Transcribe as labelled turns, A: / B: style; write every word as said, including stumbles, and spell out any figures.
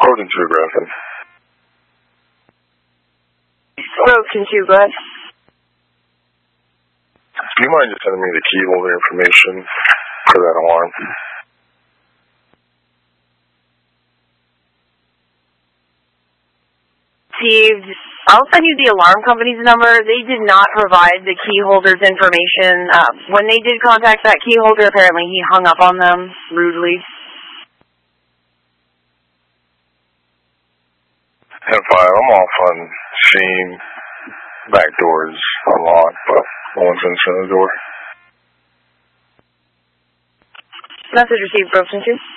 A: Broken two, Grafton.
B: Broken two, go ahead.
A: Do you mind just sending me the key holder information for that alarm?
B: Steve, I'll send you the alarm company's number. They did not provide the key holder's information. Uh, when they did contact that key holder, apparently he hung up on them rudely.
A: ten five, I'm off on scene. Back doors unlocked, but no one's inside the door.
B: Message received, Broken two.